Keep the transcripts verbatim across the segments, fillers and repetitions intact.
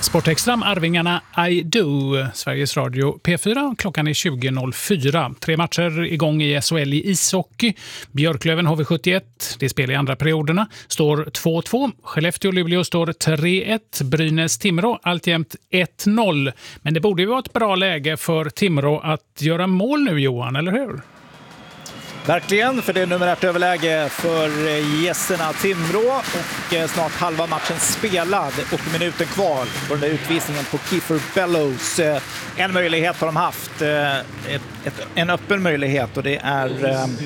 Sportextra, Arvingarna I Do, Sveriges Radio P fyra. Klockan är tjugo noll fyra. Tre matcher igång i S H L i ishockey. Björklöven H V sjuttioett, det spelar i andra perioderna, står två två. Skellefteå-Luleå står tre ett. Brynäs-Timrå alltjämt ett noll. Men det borde ju vara ett bra läge för Timrå att göra mål nu, Johan, eller hur? Verkligen, för det är nummer ett överläge för gästerna Timrå och snart halva matchen spelad och minuten kvar på den där utvisningen på Kiefer Bellows. En möjlighet har de haft, ett, ett, en öppen möjlighet, och det är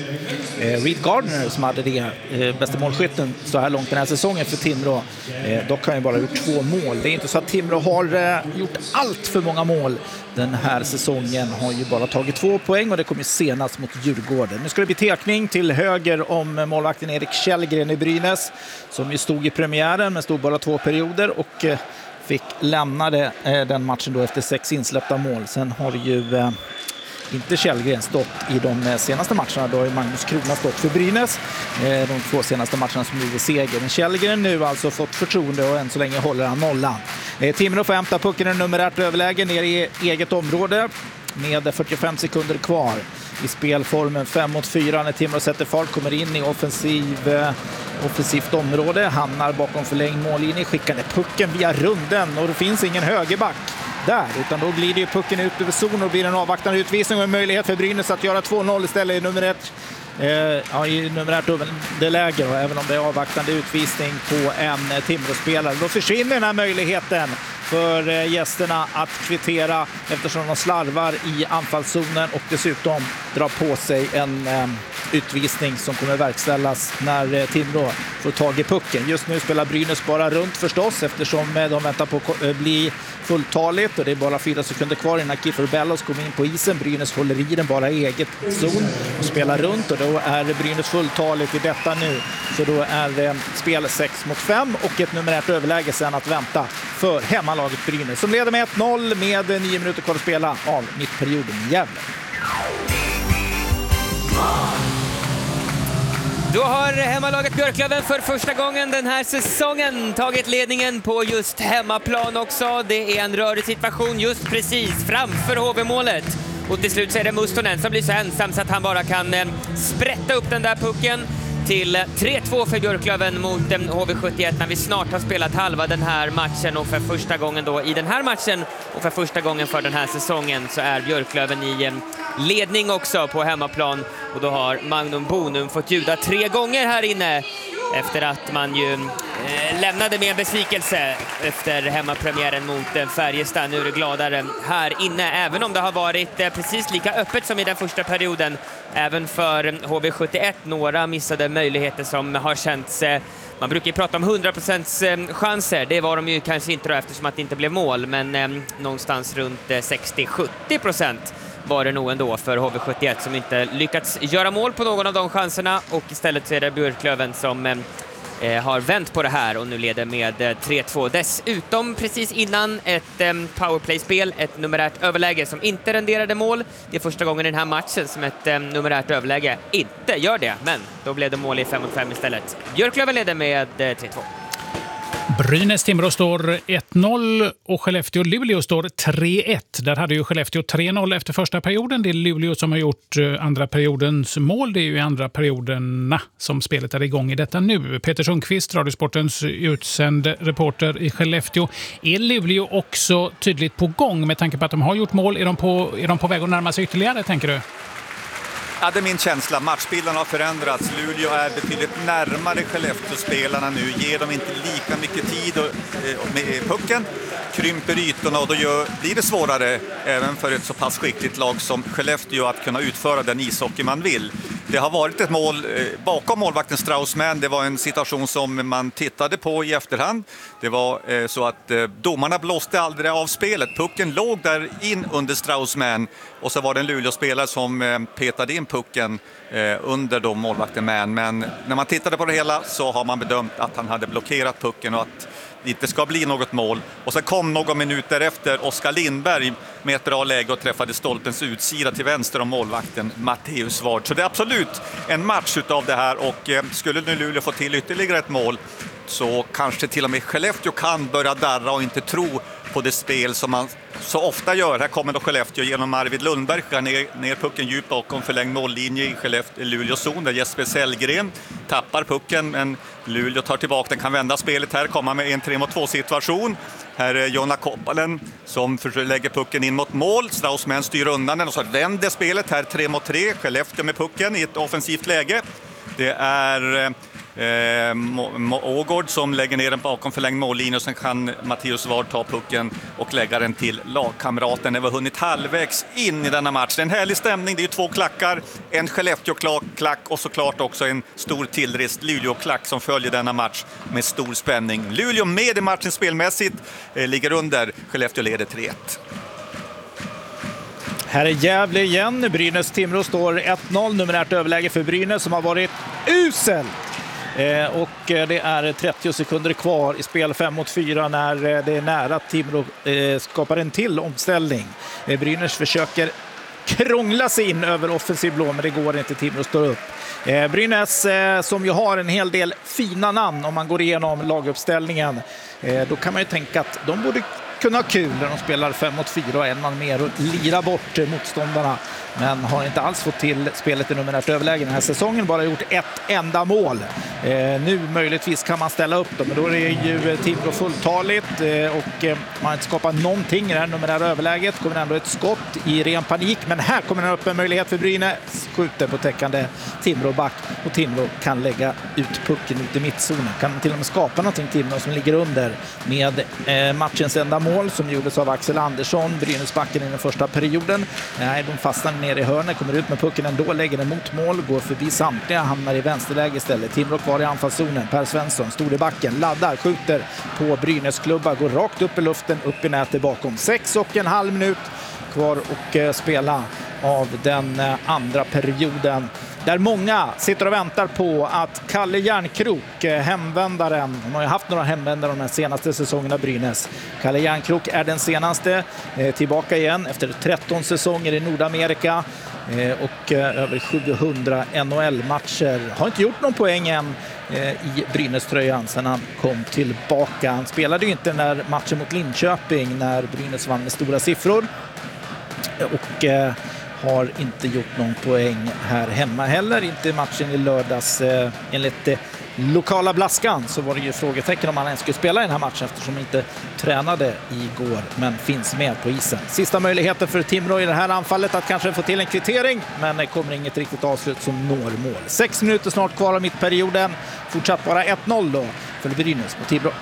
eh, Reed Gardner som hade det, eh, bästa målskytten så här långt den här säsongen för Timrå. Eh, dock har han ju bara gjort två mål. Det är inte så att Timrå har eh, gjort allt för många mål den här säsongen, har ju bara tagit två poäng och det kommer senast mot Djurgården. Nu ska det bli tekning till höger om målvakten Erik Källgren i Brynäs, som ju stod i premiären men stod bara två perioder och eh, fick lämna det, eh, den matchen då efter sex insläppta mål. Sen har ju eh, inte Källgren stått i de senaste matcherna. Då har Magnus Krona stått för Brynäs eh, de två senaste matcherna som gjorde seger. Men Källgren nu alltså fått förtroende och än så länge håller han nollan. Eh, Timrå får hämta pucken i nummer ett överläge ner i eget område med fyrtiofem sekunder kvar i spelformen fem mot fyra. När Timrå sätter fart, kommer in i offensiv, eh, offensivt område, hamnar bakom förlängd mållinje, skickar ner pucken via runden och det finns ingen högerback där, utan då glider ju pucken ut över zon och blir en avvaktande utvisning och en möjlighet för Brynäs att göra två noll istället i nummer ett. Eh, ja, i nummer ett det läger, och även om det är avvaktande utvisning på en Timrå-spelare, då försvinner den här möjligheten för eh, gästerna att kvittera eftersom de slarvar i anfallszonen och dessutom drar på sig en eh, utvisning som kommer verkställas när eh, Timrå får tag i pucken. Just nu spelar Brynäs bara runt förstås, eftersom eh, de väntar på att eh, bli fulltaligt och det är bara fyra sekunder kvar innan Kiefer Bellows kommer in på isen. Brynäs håller i den bara i eget zon och spelar runt, och då är Brynäs fulltaligt i detta nu. Så då är det spel sex mot fem och ett nummer ett överläge sen att vänta för hemmalaget Brynäs, som leder med ett noll med nio minuter kvar att spela av mittperioden i Gävle. Då har hemmalaget Björklöven för första gången den här säsongen tagit ledningen på just hemmaplan också. Det är en rörig situation just precis framför H V-målet. Och till slut så är det Mustonen som blir så ensam så att han bara kan eh, sprätta upp den där pucken till tre två för Björklöven mot eh, H V sjuttioett när vi snart har spelat halva den här matchen, och för första gången då i den här matchen och för första gången för den här säsongen så är Björklöven i eh, ledning också på hemmaplan, och då har Magnum Bonum fått ljuda tre gånger här inne efter att man ju eh, lämnade med en besvikelse efter hemmapremiären mot eh, Färjestad. Nu är det gladare här inne, även om det har varit eh, precis lika öppet som i den första perioden även för H V sjuttioett. Några missade möjligheter som har känts, eh, man brukar ju prata om hundra procent eh, chanser, det var de ju kanske inte då eftersom att det inte blev mål, men eh, någonstans runt eh, sextio till sjuttio procent var det nog ändå för H V sjuttioett som inte lyckats göra mål på någon av de chanserna, och istället så är det Björklöven som eh, har vänt på det här och nu leder med eh, tre två. Dessutom precis innan ett eh, powerplay-spel, ett numerärt överläge som inte renderade mål. Det är första gången i den här matchen som ett eh, numerärt överläge inte gör det, men då blev det mål i fem mot fem istället. Björklöven leder med eh, tre två. Brynäs-Timrå står ett noll och Skellefteå-Luleå står tre ett. Där hade ju Skellefteå tre noll efter första perioden. Det är Luleå som har gjort andra periodens mål. Det är ju i andra perioderna som spelet är igång i detta nu. Peter Sundqvist, Radiosportens utsänd reporter i Skellefteå. Är Luleå också tydligt på gång med tanke på att de har gjort mål? Är de på, är de på väg att närma sig ytterligare, tänker du? Ja, det är min känsla. Matchbilden har förändrats. Luleå är betydligt närmare Skellefteå-spelarna nu. Ger dem inte lika mycket tid och, med pucken. Krymper ytorna och då gör, blir det svårare även för ett så pass skickligt lag som Skellefteå att kunna utföra den ishockey man vill. Det har varit ett mål eh, bakom målvakten Straussman. Det var en situation som man tittade på i efterhand. Det var eh, så att eh, domarna blåste aldrig av spelet. Pucken låg där in under Straussman och så var det en Luleå-spelare som eh, petade in pucken eh, under då målvakten Man. Men när man tittade på det hela så har man bedömt att han hade blockerat pucken och att det inte ska bli något mål. Och så kom någon minut därefter Oskar Lindberg med ett bra läge och träffade stolpens utsida till vänster om målvakten Matteus Ward. Så det är absolut en match utav det här, och eh, skulle nu Luleå få till ytterligare ett mål så kanske till och med Skellefteå kan börja darra och inte tro på det spel som man så ofta gör. Här kommer då Skellefteå genom Arvid Lundberg, skär ner, ner pucken djupt bakom förlängd mållinje i Skellefteå, Luleå zon, där Jesper Sellgren tappar pucken, men Luleå tar tillbaka den, kan vända spelet här, komma med en tre mot två situation. Här är Jonna Koppalen som lägger pucken in mot mål. Straussman styr undan den och så vänder spelet här tre mot tre. Skellefteå med pucken i ett offensivt läge. Det är eh, Ågård som lägger ner den bakom förlängd mållinje och sen kan Mattias Ward ta pucken och lägga den till lagkamraten. Det var hunnit halvvägs in i denna match. Det är en härlig stämning, det är ju två klackar. En Skellefteå-klack och såklart också en stor tillrest Luleå-klack som följer denna match med stor spänning. Luleå med i matchen spelmässigt eh, ligger under. Skellefteå leder tre ett. Här är Gävle igen. Brynäs-Timrå står ett noll. Numerärt överläge för Brynäs som har varit uselt. Eh, och det är trettio sekunder kvar i spel fem mot fyra när det är nära att Timrå eh, skapar en till omställning. Eh, Brynäs försöker krångla sig in över offensiv blå, men det går inte. Timrå står upp. Eh, Brynäs eh, som ju har en hel del fina namn om man går igenom laguppställningen. Eh, då kan man ju tänka att de borde kunna ha kul när de spelar fem mot fyra och en man mer och lira bort motståndarna. Men har inte alls fått till spelet i numerärt överläge den här säsongen. Bara gjort ett enda mål. Eh, nu möjligtvis kan man ställa upp dem. Men då är det ju Timrå fulltaligt. Eh, och eh, man har inte skapat någonting i det här numerära överläget. Kommer ändå ett skott i ren panik. Men här kommer en upp en möjlighet för Brynäs. Skjuter på täckande Timrå back. Och Timrå kan lägga ut pucken ut i mittzonen. Kan till och med skapa någonting Timrå som ligger under. Med eh, matchens enda mål som gjordes av Axel Andersson. Brynäs backen i den första perioden. Nej, de fastnar ner i hörnet, kommer ut med pucken ändå, lägger den mot mål, går förbi samtliga, hamnar i vänsterläge istället. Timrå kvar i anfallszonen. Per Svensson, stor i backen, laddar, skjuter på Brynäs klubba, går rakt upp i luften, upp i nätet bakom. Sex och en halv minut kvar och eh, spela av den eh, andra perioden. Där många sitter och väntar på att Kalle Järnkrok, hemvändaren, de har ju haft några hemvändare de här senaste säsongerna Brynäs. Kalle Järnkrok är den senaste, eh, tillbaka igen efter tretton säsonger i Nordamerika eh, och eh, över sjuhundra N H L-matcher. Har inte gjort någon poäng än eh, i Brynäs-tröjan sedan han kom tillbaka. Han spelade ju inte när matchen mot Linköping när Brynäs vann med stora siffror. Och eh, har inte gjort någon poäng här hemma heller. Inte i matchen i lördags. Eh, enligt eh, lokala Blaskan så var det ju frågetecken om han ens skulle spela i den här matchen eftersom han inte tränade igår men finns med på isen. Sista möjligheten för Timrå i det här anfallet att kanske få till en kvittering, men det kommer inget riktigt avslut som når mål. Sex minuter snart kvar av mittperioden. Fortsatt bara ett noll då för Brynäs på Timrå.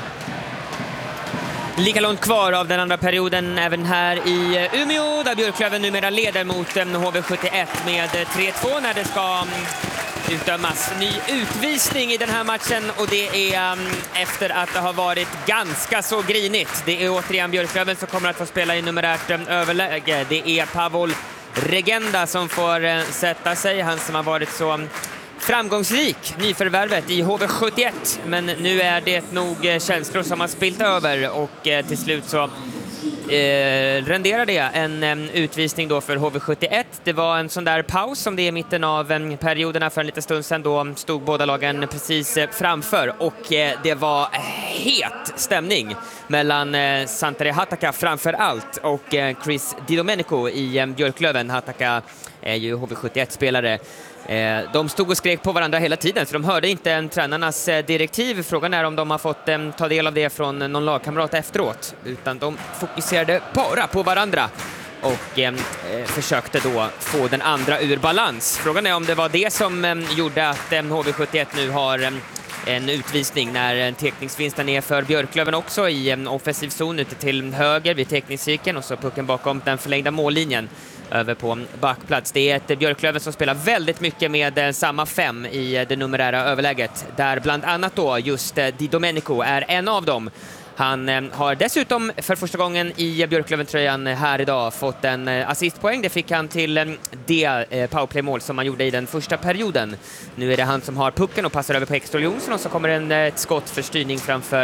Lika långt kvar av den andra perioden även här i Umeå där Björklöven numera leder mot H V sjuttioett med tre två när det ska utdömas ny utvisning i den här matchen, och det är um, efter att det har varit ganska så grinigt. Det är återigen Björklöven som kommer att få spela i numerärt um, överläge. Det är Pavol Regenda som får uh, sätta sig, han som har varit så um, framgångsrik nyförvärvet i H V sjuttioett, men nu är det nog uh, känslor som har spilt över och uh, till slut så Eh, renderar det en eh, utvisning då för H V sjuttioett. Det var en sån där paus som det är i mitten av eh, perioderna för en liten stund sedan. Då stod båda lagen precis eh, framför och eh, det var het stämning mellan eh, Santeri Hataka framför allt och eh, Chris Di Domenico i eh, Björklöven. Hataka är ju H V sjuttioett-spelare. Eh, de stod och skrek på varandra hela tiden så de hörde inte en tränarnas eh, direktiv. Frågan är om de har fått eh, ta del av det från någon lagkamrat efteråt, utan de fokuserade bara på varandra och eh, försökte då få den andra ur balans. Frågan är om det var det som eh, gjorde att eh, H V sjuttioett nu har eh, en utvisning när teckningsvinsten är för Björklöven också i en offensiv zon ute till höger vid teckningscirkeln och så pucken bakom den förlängda mållinjen över på backplats. Det är ett Björklöven som spelar väldigt mycket med samma fem i det numerära överläget, där bland annat då just Di Domenico är en av dem. Han eh, har dessutom för första gången i Björklöven-tröjan här idag fått en eh, assistpoäng. Det fick han till eh, det eh, powerplay-mål som han gjorde i den första perioden. Nu är det han som har pucken och passar över på Extra Jonsson och så kommer en, eh, ett skott för styrning framför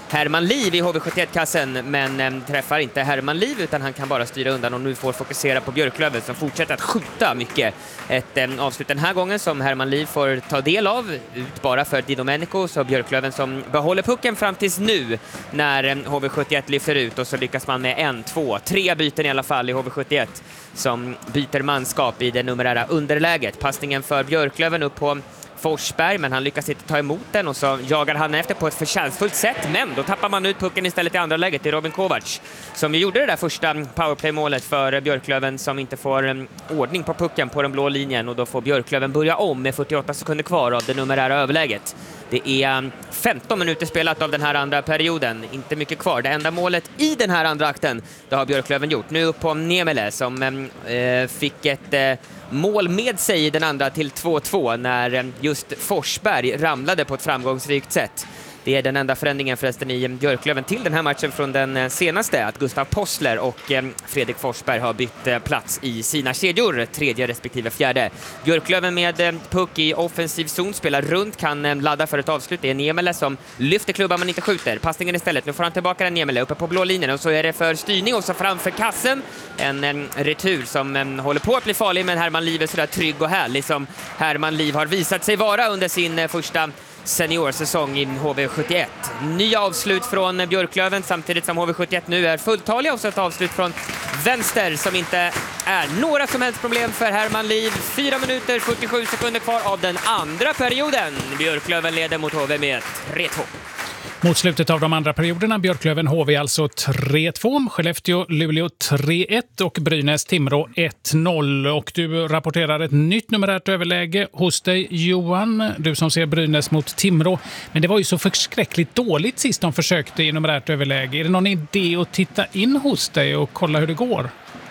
Herman Liv i H V sjuttioett-kassen, men eh, träffar inte Herman Liv utan han kan bara styra undan och nu får fokusera på Björklöven som fortsätter att skjuta mycket. Ett eh, avslut den här gången som Herman Liv får ta del av, ut bara för Di Domenico, så Björklöven som behåller pucken fram tills nu när eh, H V sjuttioett lyfter ut, och så lyckas man med en, två, tre byten i alla fall i H V sjuttioett som byter manskap i det numerära underläget. Passningen för Björklöven upp på Forsberg, men han lyckas inte ta emot den och så jagar han efter på ett förtjänstfullt sätt, men då tappar man ut pucken istället i andra läget till Robin Kovacs som ju gjorde det där första powerplay-målet för Björklöven, som inte får um, ordning på pucken på den blå linjen, och då får Björklöven börja om med fyrtioåtta sekunder kvar av det numerära överläget. Det är um, femton minuter spelat av den här andra perioden, inte mycket kvar. Det enda målet i den här andra akten, det har Björklöven gjort. Nu upp på Niemela som um, uh, fick ett uh, mål med sig i den andra till två två när just Forsberg ramlade på ett framgångsrikt sätt. Det är den enda förändringen förresten i Björklöven till den här matchen från den senaste, att Gustav Possler och Fredrik Forsberg har bytt plats i sina kedjor, tredje respektive fjärde. Björklöven med puck i offensiv zon, spelar runt, kan ladda för ett avslut. Det är Niemela som lyfter klubban men inte skjuter. Passningen istället, nu får han tillbaka den Niemela uppe på blå linjen, och så är det för styrning och så framför kassen. En, en retur som en, håller på att bli farlig, men Herman Liv är sådär trygg och härlig som Herman Liv har visat sig vara under sin första seniorsäsong i H V sjuttioett. Nya avslut från Björklöven samtidigt som H V sjuttioett nu är fulltaliga, och så ett avslut från vänster som inte är några som helst problem för Herman Liv. fyra minuter fyrtiosju sekunder kvar av den andra perioden. Björklöven leder mot H V med tre två. Mot slutet av de andra perioderna, Björklöven H V alltså tre två, Skellefteå Luleå tre ett och Brynäs Timrå ett noll. Och du rapporterar ett nytt numerärt överläge hos dig, Johan, du som ser Brynäs mot Timrå. Men det var ju så förskräckligt dåligt sist de försökte i numerärt överläge. Är det någon idé att titta in hos dig och kolla hur det går?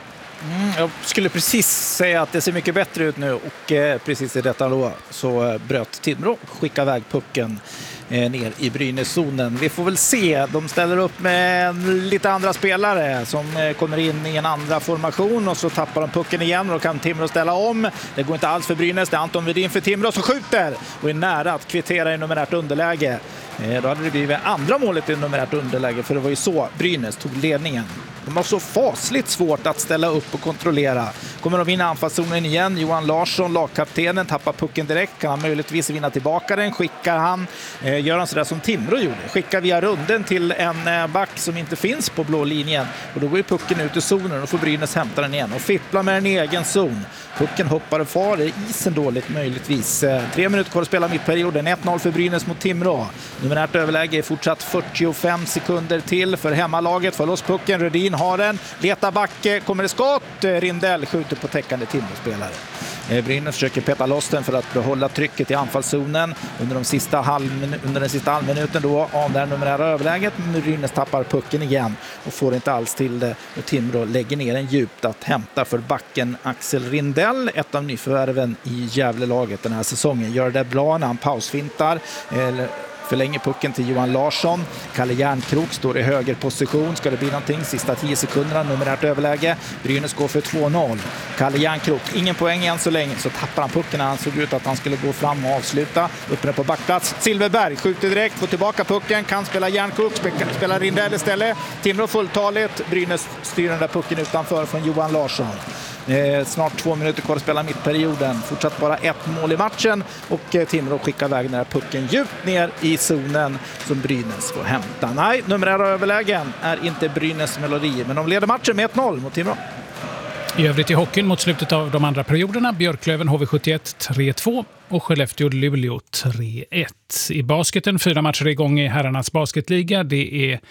Mm, jag skulle precis säga att det ser mycket bättre ut nu, och eh, precis i detta då så eh, bröt Timrå, skicka iväg pucken eh, ner i Brynäszonen. Vi får väl se, de ställer upp med lite andra spelare som eh, kommer in i en andra formation, och så tappar de pucken igen och då kan Timrå ställa om. Det går inte alls för Brynäs, det är Anton Wedin för Timrå som skjuter och är nära att kvittera i numerärt underläge. Eh, då hade det blivit andra målet i numerärt underläge, för det var ju så Brynäs tog ledningen. De har så fasligt svårt att ställa upp och kontrollera. Kommer de vinna anfallszonen igen? Johan Larsson, lagkaptenen, tappar pucken direkt. Kan han möjligtvis vinna tillbaka den? Skickar han, eh, gör han sådär som Timrå gjorde. Skickar via runden till en eh, back som inte finns på blå linjen. Och då går ju pucken ut i zonen och får Brynäs hämta den igen. Och fipplar med en egen zon. Pucken hoppar och far i isen dåligt möjligtvis. Eh, tre minuter kvar att spela mittperioden. ett noll för Brynäs mot Timrå. Numerärt överläge är fortsatt fyrtiofem sekunder till för hemmalaget. Får loss pucken, Rödin har den, letar backe, kommer det skott, Rindell skjuter på täckande Timrå-spelare. Brynäs försöker peta loss den för att behålla trycket i anfallszonen under, de sista halv, under den sista halvminuten då av det här numerära överläget, men Brynäs tappar pucken igen och får inte alls till det, och Timrå lägger ner en djupt att hämta för backen Axel Rindell, ett av nyförvärven i Gävlelaget den här säsongen. Gör det bra när han pausfintar eller förlänger pucken till Johan Larsson. Kalle Järnkrok står i höger position. Ska det bli någonting? Sista tio sekunderna, numerärt överläge. Brynäs går för två noll. Kalle Järnkrok, ingen poäng än så länge. Så tappar han pucken när han såg ut att han skulle gå fram och avsluta. Uppe på backplats. Silverberg skjuter direkt, får tillbaka pucken. Kan spela Järnkrok, spelar Rindell istället. Timrå fulltaligt. Brynäs styr den där pucken utanför från Johan Larsson. Eh, snart två minuter kvar att spela mittperioden. Fortsatt bara ett mål i matchen, och eh, Timrå skickar iväg den här pucken djupt ner i zonen som Brynäs får hämta. Nej, numerära överlägen är inte Brynäs melodi, men de leder matchen med ett noll mot Timrå. I övrigt i hockeyn mot slutet av de andra perioderna, Björklöven H V sjuttioett tre två och Skellefteå Luleå tre ett. I basketen, fyra matcher igång i herrarnas basketliga. Det är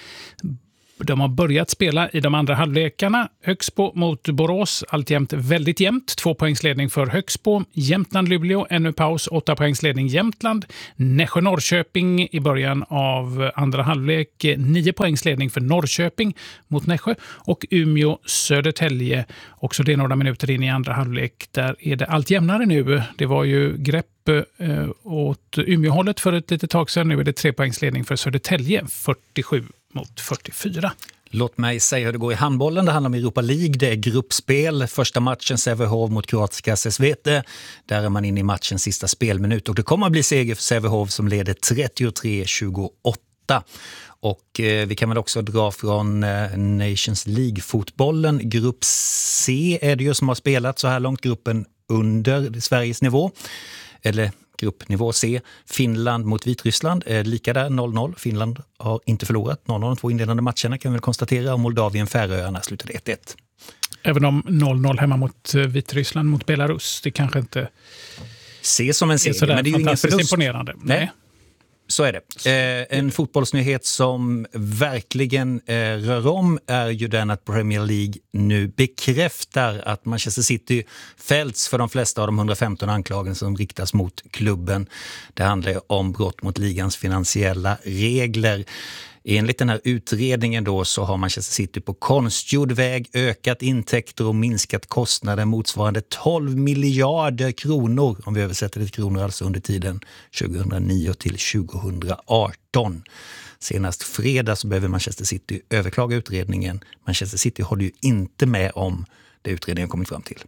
De har börjat spela i de andra halvlekarna. Högsbo mot Borås, alltjämt väldigt jämnt. Två poängsledning för Högsbo. Jämtland-Luleå, ännu paus. Åtta poängsledning Jämtland. Nässjö-Norrköping i början av andra halvlek. Nio poängsledning för Norrköping mot Nässjö. Och Umeå-Södertälje, också det några minuter in i andra halvlek. Där är det allt jämnare nu. Det var ju grepp eh, åt Umeå-hållet för ett litet tag sedan. Nu är det tre poängsledning för Södertälje, fyrtiosju mot fyrtiofyra. Låt mig säga hur det går i handbollen. Det handlar om Europa League. Det är gruppspel. Första matchen Sävehof mot kroatiska Sesvete. Där är man inne i matchens sista spelminut. Och det kommer att bli seger för Sävehof som leder trettiotre tjugoåtta. Och eh, vi kan väl också dra från eh, Nations League-fotbollen. Grupp C är det ju som har spelat så här långt, gruppen under Sveriges nivå. Eller gruppnivå C. Finland mot Vitryssland är lika där, noll noll. Finland har inte förlorat noll noll de två inledande matcherna kan vi väl konstatera. Och Moldavien, Färöarna slutade ett ett. Även om noll noll hemma mot Vitryssland mot Belarus, det kanske inte ses som en seger, men det är ju ingen förlust. Imponerande. Nej. Nej. Så är det. Eh, en fotbollsnyhet som verkligen eh, rör om är ju den att Premier League nu bekräftar att Manchester City fällts för de flesta av de hundrafemton anklagelser som riktas mot klubben. Det handlar om brott mot ligans finansiella regler. Enligt den här utredningen då så har Manchester City på konstgjord väg ökat intäkter och minskat kostnader motsvarande tolv miljarder kronor, om vi översätter det till kronor, alltså under tiden tjugohundranio till tjugohundraarton. Senast fredag så behöver Manchester City överklaga utredningen. Manchester City håller ju inte med om det utredningen kommit fram till.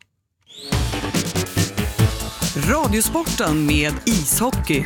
Radiosporten med ishockey.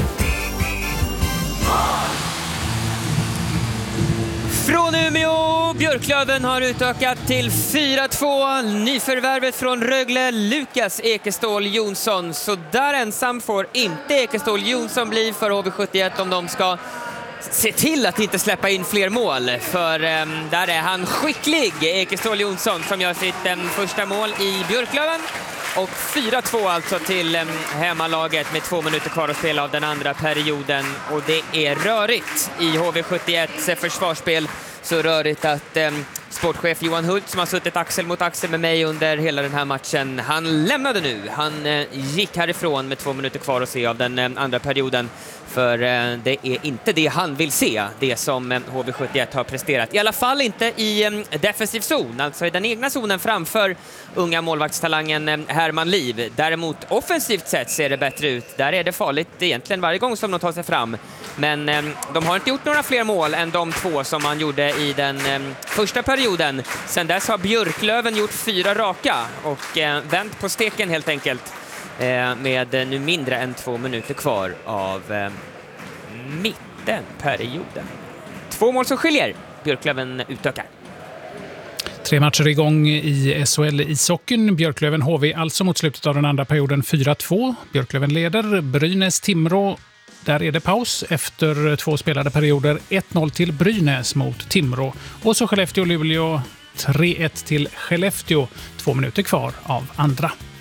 Från Umeå, Björklöven har utökat till fyra två. Nyförvärvet från Rögle, Lukas Ekeståhl Jonsson. Så där ensam får inte Ekeståhl Jonsson bli för H V sjuttioett om de ska se till att inte släppa in fler mål. För um, där är han skicklig, Ekeståhl Jonsson, som gör sitt um, första mål i Björklöven. Och fyra två alltså till um, hemmalaget med två minuter kvar att spela av den andra perioden. Och det är rörigt i H V sjuttioetts försvarsspel. Så rörigt att um, sportchef Johan Hult, som har suttit axel mot axel med mig under hela den här matchen, han lämnade nu. Han uh, gick härifrån med två minuter kvar att se av den uh, andra perioden. För uh, det är inte det han vill se, det som uh, H V sjuttioett har presterat. I alla fall inte i um, defensiv zon, alltså i den egna zonen framför unga målvaktstalangen um, Herman Liv. Däremot offensivt sett ser det bättre ut. Där är det farligt egentligen varje gång som de tar sig fram. Men um, de har inte gjort några fler mål än de två som man gjorde i den um, första perioden. Sen dess har Björklöven gjort fyra raka och uh, vänt på steken helt enkelt. Med nu mindre än två minuter kvar av eh, mittenperioden. Två mål som skiljer. Björklöven utökar. Tre matcher igång i S H L-ishockeyn. Björklöven H V alltså mot slutet av den andra perioden fyra två. Björklöven leder. Brynäs-Timrå. Där är det paus efter två spelade perioder. ett noll till Brynäs mot Timrå. Och så Skellefteå-Luleå tre ett till Skellefteå. Två minuter kvar av andra.